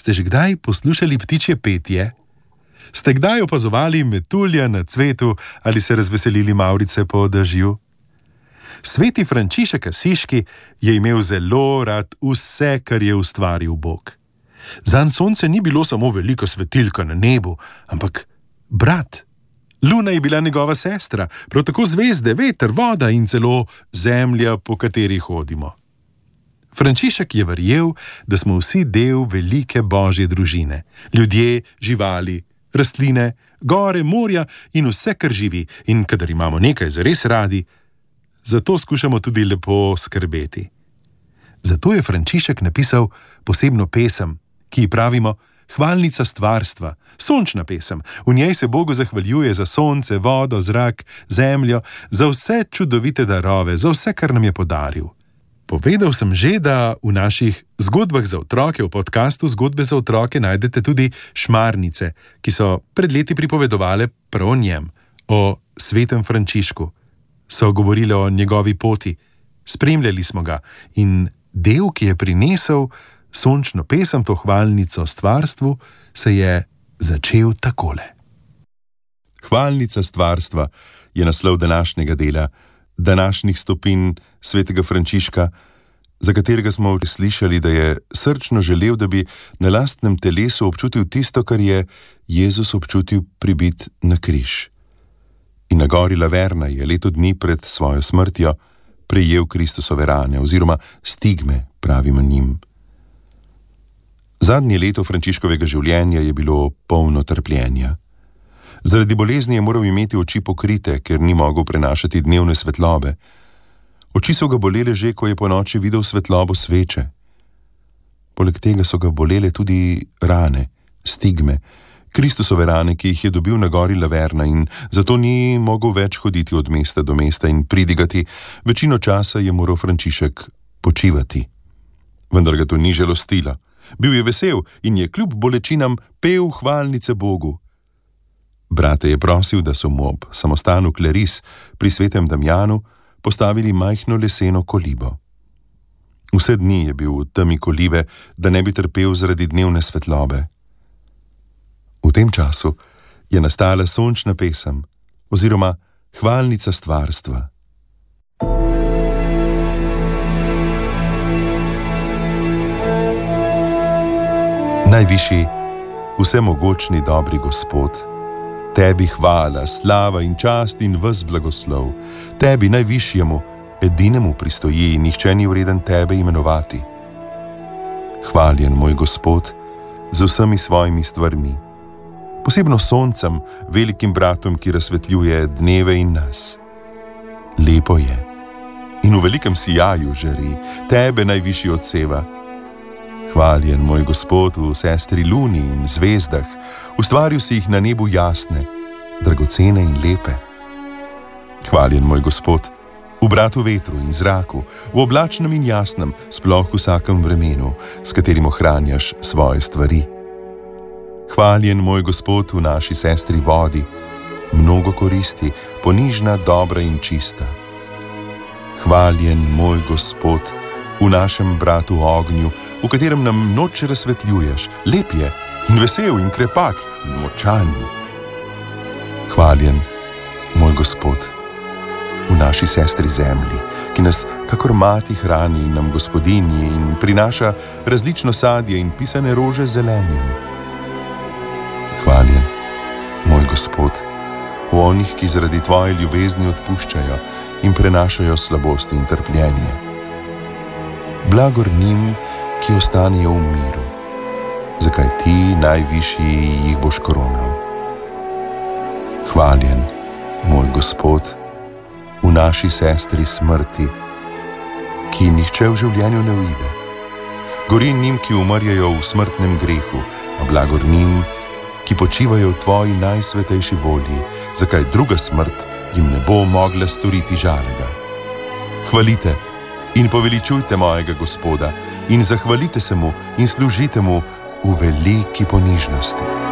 Ste že kdaj poslušali ptičje petje? Ste kdaj opazovali metulja na cvetu ali se razveselili mavrice po dežju? Sveti Frančišek Asiški je imel zelo rad vse, kar je ustvaril Bog. Zanj sonce ni bilo samo velika svetilka na nebu, ampak brat. Luna je bila njegova sestra, prav tako zvezde, veter, voda in celo zemlja, po kateri hodimo. Frančišek je verjel, da smo vsi del velike božje družine. Ljudje, živali, rastline, gore, morja in vse, kar živi. In kadar imamo nekaj zares radi, zato skušamo tudi lepo skrbeti. Zato je Frančišek napisal posebno pesem, ki ji pravimo Hvalnica stvarstva, sončna pesem. V njej se Bogu zahvaljuje za sonce, vodo, zrak, zemljo, za vse čudovite darove, za vse, kar nam je podaril. Povedal sem že, da v naših zgodbah za otroke, v podkastu Zgodbe za otroke, najdete tudi šmarnice, ki so pred leti pripovedovale prav o njem, o svetem Frančišku. So govorile o njegovi poti, spremljali smo ga in del, ki je prinesel sončno pesem, to hvalnico stvarstvu, se je začel takole. Hvalnica stvarstva je naslov današnjega dela, današnjih stopinj svetega Frančiška, za katerega smo slišali, da je srčno želel, da bi na lastnem telesu občutil tisto, kar je Jezus občutil pribit na križ. In na gori Laverna je leto dni pred svojo smrtjo prejel Kristusove rane oziroma stigme, pravimo njim. Zadnje leto Frančiškovega življenja je bilo polno trpljenja. Zaradi bolezni je moral imeti oči pokrite, ker ni mogel prenašati dnevne svetlobe. Oči so ga bolele že, ko je ponoči videl svetlobo sveče. Poleg tega so ga bolele tudi rane, stigme, Kristusove rane, ki jih je dobil na gori Laverna in zato ni mogel več hoditi od mesta do mesta in pridigati. Večino časa je moral Frančišek počivati. Vendar ga to ni žalostilo. Bil je vesel in je kljub bolečinam pel hvalnice Bogu. Brate je prosil, da so mu ob samostanu Kleris pri svetem Damjanu postavili majhno leseno kolibo. Vse dni je bil v temi kolibe, da ne bi trpel zaradi dnevne svetlobe. V tem času je nastala sončna pesem oziroma hvalnica stvarstva. Najvišji, vsemogočni dobri Gospod, tebi hvala, slava in čast in ves blagoslov, tebi najvišjemu, edinemu pristoji in nihče ni vreden tebe imenovati. Hvaljen moj Gospod z vsemi svojimi stvarmi, posebno soncem, velikim bratom, ki razsvetljuje dneve in nas. Lepo je in v velikem sijaju žari, tebe najvišji odseva. Hvaljen moj Gospod v sestri Luni in zvezdah, ustvaril si jih na nebu jasne, dragocene in lepe. Hvaljen moj Gospod v bratu vetru in zraku, v oblačnem in jasnem, sploh v vsakem vremenu, s katerim ohranjaš svoje stvari. Hvaljen moj Gospod v naši sestri vodi, mnogo koristi, ponižna, dobra in čista. Hvaljen moj Gospod v našem bratu ognju, v katerem nam noč razsvetljuješ, lep je in vesel in krepak in močan. Hvaljen moj Gospod v naši sestri zemlji, ki nas kakor mati hrani in nam gospodinji in prinaša različno sadje in pisane rože zelenjem. Hvaljen moj Gospod v onih, ki zaradi tvoje ljubezni odpuščajo in prenašajo slabosti in trpljenje. Blagor njim, ki ostanejo v miru, zakaj ti najvišji jih boš koronal. Hvaljen moj Gospod v naši sestri smrti, ki nihče v življenju ne uide. Gori njim, ki umrjajo v smrtnem grehu, a blagor njim, ki počivajo v tvoji najsvetejši volji, zakaj druga smrt jim ne bo mogla storiti žalega. Hvalite in poveličujte mojega Gospoda in zahvalite se mu in služite mu v veliki ponižnosti.